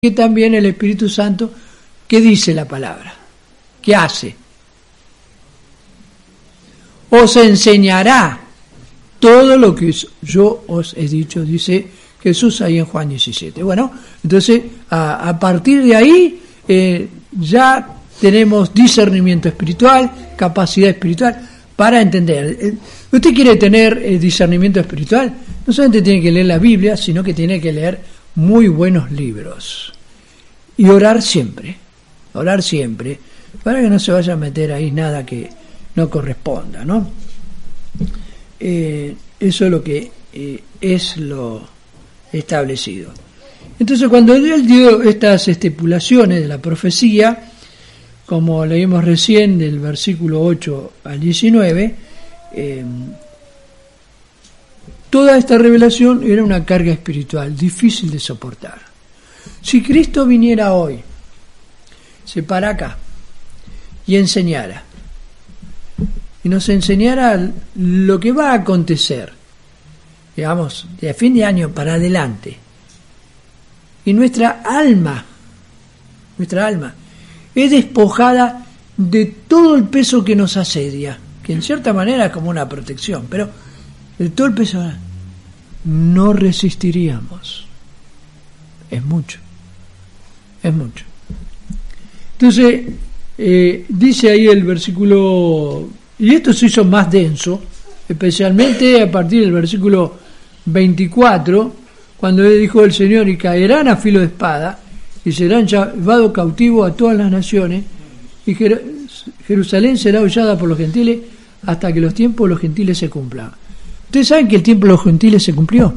que también el Espíritu Santo, ¿qué dice la palabra? ¿Qué hace? Os enseñará todo lo que yo os he dicho, dice Jesús ahí en Juan 17. Bueno, entonces a partir de ahí ya tenemos discernimiento espiritual, capacidad espiritual para entender. Usted quiere tener discernimiento espiritual, no solamente tiene que leer la Biblia, sino que tiene que leer muy buenos libros y orar siempre, para que no se vaya a meter ahí nada que no corresponda, ¿no? Eso es lo que es lo establecido. Entonces, cuando él dio estas estipulaciones de la profecía, como leímos recién del versículo 8 al 19, toda esta revelación era una carga espiritual difícil de soportar. Si Cristo viniera hoy, se para acá y enseñara, y nos enseñara lo que va a acontecer, digamos, de fin de año para adelante, y nuestra alma es despojada de todo el peso que nos asedia, que en cierta manera es como una protección, pero de todo el peso no resistiríamos. Es mucho. Entonces, dice ahí el versículo, y esto se hizo más denso, especialmente a partir del versículo 24, cuando le dijo el Señor, y caerán a filo de espada, y serán llevados cautivos a todas las naciones, y Jerusalén será hollada por los gentiles hasta que los tiempos de los gentiles se cumplan. Ustedes saben que el tiempo de los gentiles se cumplió,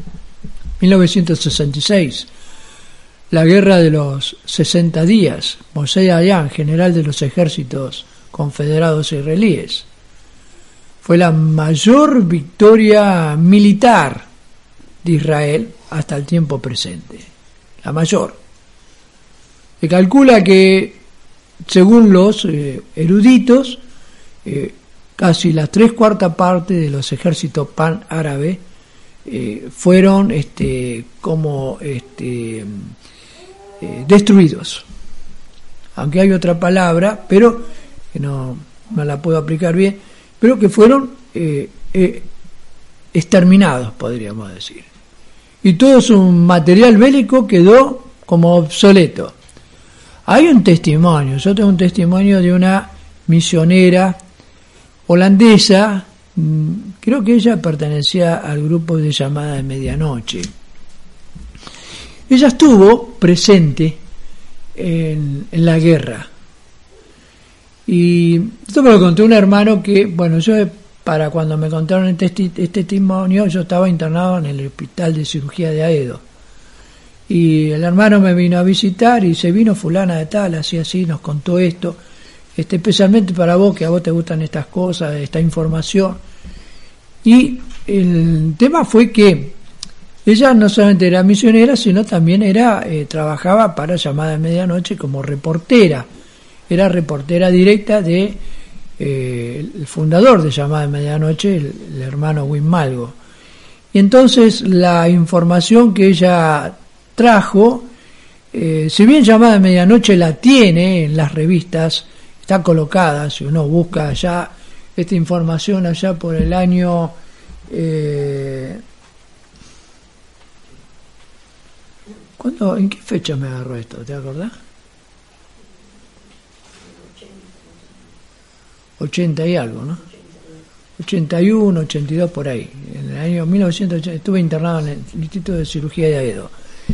1966, la guerra de los 60 días, Moshe Dayan, general de los ejércitos confederados israelíes, fue la mayor victoria militar de Israel hasta el tiempo presente, la mayor. Se calcula que, según los eruditos, casi la 3/4 parte de los ejércitos pan-árabes fueron destruidos. Aunque hay otra palabra, pero que no la puedo aplicar bien, pero que fueron exterminados, podríamos decir. Y todo su material bélico quedó como obsoleto. Hay un testimonio, yo tengo un testimonio de una misionera holandesa, creo que ella pertenecía al grupo de llamada de medianoche. Ella estuvo presente en la guerra. Y esto me lo contó un hermano que, bueno, yo para cuando me contaron este testimonio, yo estaba internado en el hospital de cirugía de Aedo. Y el hermano me vino a visitar y se vino fulana de tal, así, nos contó esto, especialmente para vos, que a vos te gustan estas cosas, esta información. Y el tema fue que ella no solamente era misionera, sino también trabajaba para Llamada de Medianoche como reportera. Era reportera directa de el fundador de Llamada de Medianoche, el hermano Winmalgo. Y entonces la información que ella trajo, si bien Llamada de Medianoche la tiene en las revistas, está colocada, si uno busca allá esta información allá por el año ¿en qué fecha me agarró esto? ¿Te acordás? 80 y algo, ¿no? 81, 82 por ahí. En el año 1980 estuve internado en el Instituto de Cirugía de Aedo.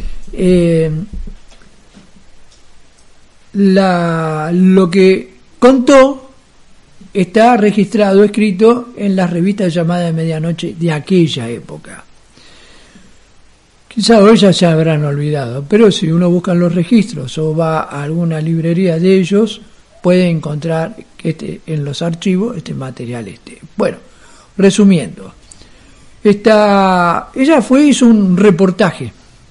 Lo que contó está registrado, escrito en las revistas llamadas de medianoche de aquella época. Quizá hoy ya se habrán olvidado, pero si uno busca en los registros o va a alguna librería de ellos, puede encontrar en los archivos este material. Bueno, resumiendo, ella hizo un reportaje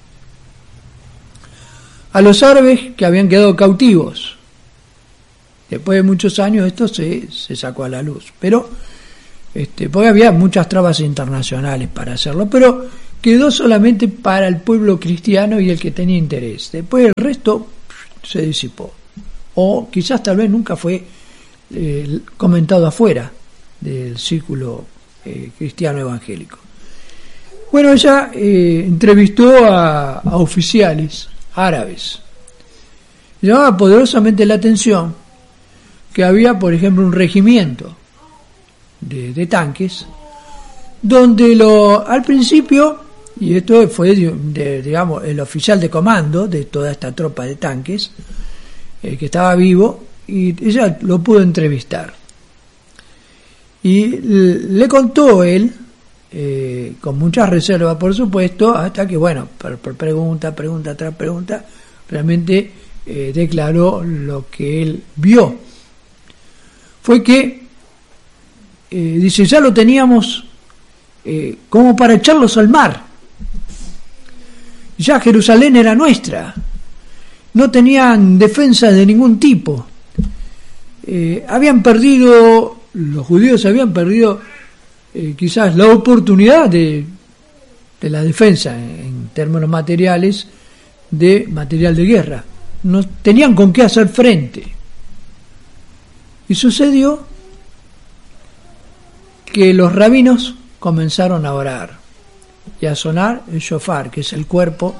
a los árabes que habían quedado cautivos. Después de muchos años esto se sacó a la luz, pero porque había muchas trabas internacionales para hacerlo, pero quedó solamente para el pueblo cristiano y el que tenía interés. Después el resto se disipó. O quizás tal vez nunca fue comentado afuera del círculo cristiano evangélico. Bueno, ella entrevistó a oficiales árabes. Llamaba poderosamente la atención que había, por ejemplo, un regimiento de tanques, donde al principio, y esto fue, digamos, el oficial de comando de toda esta tropa de tanques, que estaba vivo, y ella lo pudo entrevistar. Y le contó él, con mucha reserva, por supuesto, hasta que, bueno, por pregunta tras pregunta, realmente declaró lo que él vio. Fue que, dice, ya lo teníamos como para echarlos al mar. Ya Jerusalén era nuestra. No tenían defensa de ningún tipo. Los judíos habían perdido quizás la oportunidad de la defensa en términos materiales, de material de guerra. No tenían con qué hacer frente. Y sucedió que los rabinos comenzaron a orar y a sonar el shofar, que es el cuerpo.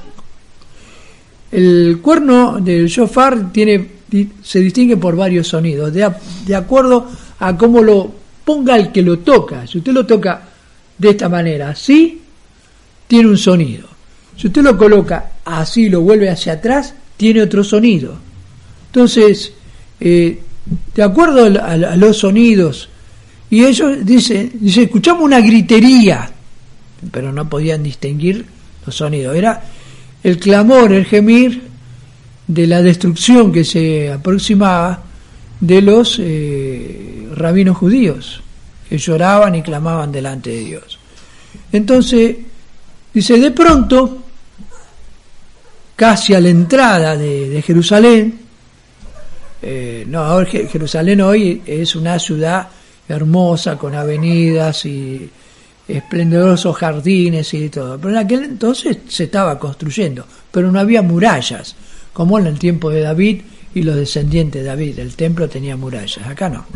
El cuerno del shofar se distingue por varios sonidos, de acuerdo a cómo lo ponga el que lo toca. Si usted lo toca de esta manera, así, tiene un sonido. Si usted lo coloca así, lo vuelve hacia atrás, tiene otro sonido. Entonces, de acuerdo a los sonidos, y ellos dice, escuchamos una gritería, pero no podían distinguir los sonidos. Era el clamor, el gemir de la destrucción que se aproximaba de los rabinos judíos, que lloraban y clamaban delante de Dios. Entonces, dice, de pronto, casi a la entrada de Jerusalén, ahora Jerusalén hoy es una ciudad hermosa, con avenidas y esplendorosos jardines y todo, pero en aquel entonces se estaba construyendo, pero no había murallas, como en el tiempo de David y los descendientes de David. El templo tenía murallas, acá no.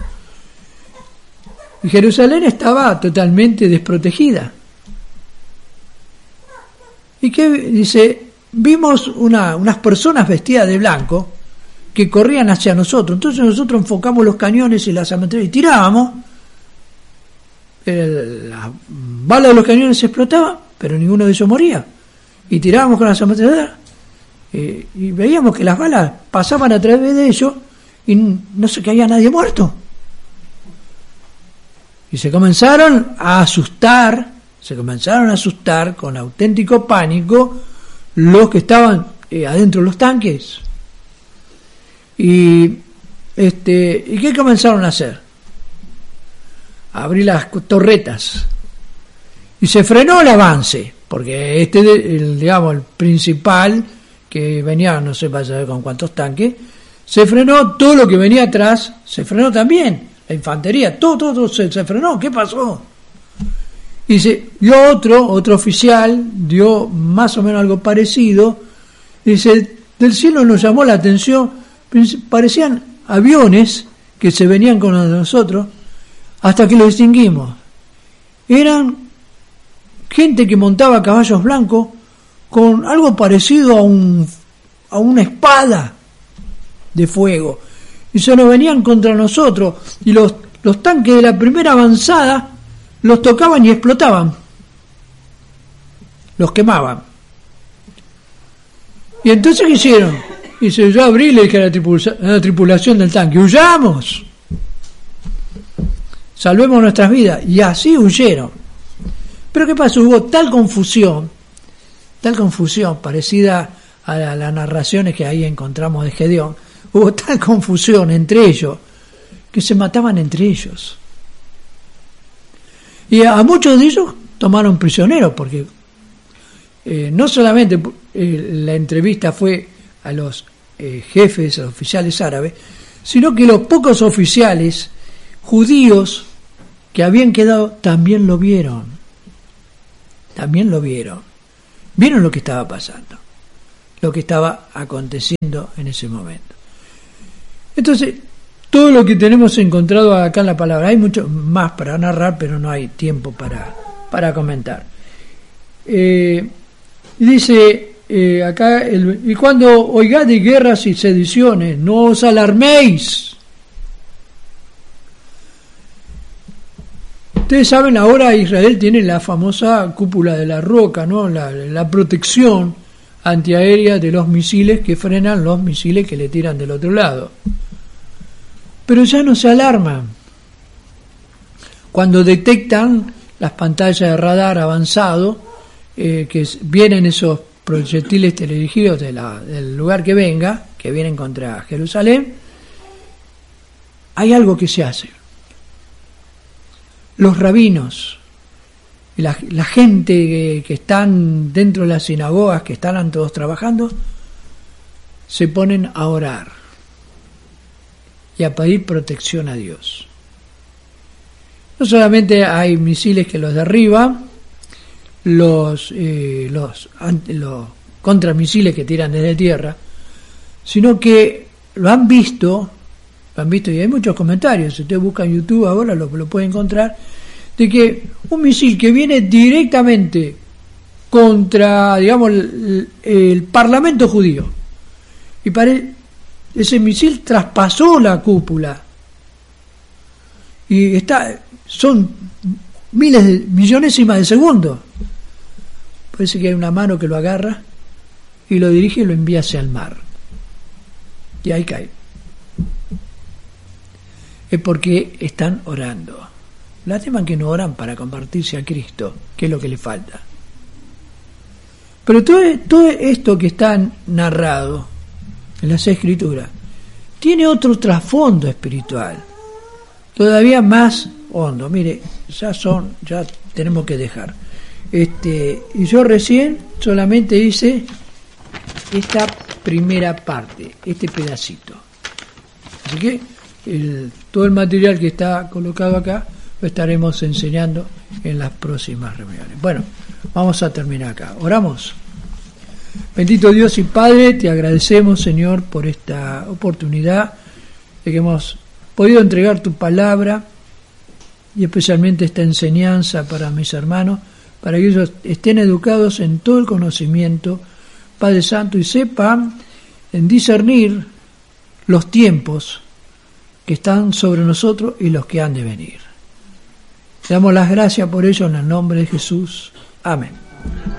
Y Jerusalén estaba totalmente desprotegida. Y que dice, vimos unas personas vestidas de blanco que corrían hacia nosotros. Entonces nosotros enfocamos los cañones y las ametralladoras y tirábamos. Las balas de los cañones explotaban, pero ninguno de ellos moría. Y tirábamos con las ametralladoras y veíamos que las balas pasaban a través de ellos y no se caía nadie muerto. Y se comenzaron a asustar con auténtico pánico los que estaban adentro de los tanques. ¿Y qué comenzaron a hacer? A abrir las torretas. Y se frenó el avance, porque el principal, que venía, no sé, para saber con cuántos tanques, se frenó. Todo lo que venía atrás se frenó también. La infantería, todo se frenó. ¿Qué pasó? Y dio otro oficial, dio más o menos algo parecido. Dice, del cielo nos llamó la atención, parecían aviones que se venían con nosotros, hasta que lo distinguimos. Eran gente que montaba caballos blancos con algo parecido a una espada de fuego. Y se nos venían contra nosotros, y los tanques de la primera avanzada los tocaban y explotaban, los quemaban. Y entonces, ¿qué hicieron? Dice, yo abrí y le dije a la tripulación del tanque, huyamos, salvemos nuestras vidas. Y así huyeron. Pero ¿qué pasó? Hubo tal confusión parecida a las narraciones que ahí encontramos de Gedeón. Hubo tal confusión entre ellos que se mataban entre ellos. Y a muchos de ellos tomaron prisioneros, porque no solamente la entrevista fue a los jefes, a los oficiales árabes, sino que los pocos oficiales judíos que habían quedado también lo vieron. vieron lo que estaba pasando, lo que estaba aconteciendo en ese momento. Entonces, todo lo que tenemos encontrado acá en la palabra, hay mucho más para narrar, pero no hay tiempo para comentar. Dice acá, y cuando oigáis de guerras y sediciones, no os alarméis. Ustedes saben, ahora Israel tiene la famosa cúpula de la roca, ¿no? La protección antiaérea de los misiles que frenan los misiles que le tiran del otro lado. Pero ya no se alarman. Cuando detectan las pantallas de radar avanzado, que vienen esos proyectiles teledirigidos del lugar que venga, que vienen contra Jerusalén, hay algo que se hace. Los rabinos, la gente que están dentro de las sinagogas, que están todos trabajando, se ponen a orar y a pedir protección a Dios. No solamente hay misiles que los derriban, los contramisiles que tiran desde tierra, sino que lo han visto y hay muchos comentarios. Si usted busca en YouTube ahora lo puede encontrar, de que un misil que viene directamente contra, digamos, el Parlamento judío, y ese misil traspasó la cúpula y son millonésimas de segundo. Parece que hay una mano que lo agarra y lo dirige y lo envía hacia el mar, y ahí cae. Es porque están orando. Lástima que no oran para convertirse a Cristo, que es lo que le falta. Pero todo esto que está narrado en las Escrituras tiene otro trasfondo espiritual, todavía más hondo. Mire, ya tenemos que dejar. Y yo recién solamente hice esta primera parte, este pedacito. Así que todo el material que está colocado acá lo estaremos enseñando en las próximas reuniones. Bueno, vamos a terminar acá. Oramos. Bendito Dios y Padre, te agradecemos, Señor, por esta oportunidad de que hemos podido entregar tu palabra y especialmente esta enseñanza para mis hermanos, para que ellos estén educados en todo el conocimiento, Padre Santo, y sepan en discernir los tiempos que están sobre nosotros y los que han de venir. Te damos las gracias por ello en el nombre de Jesús. Amén.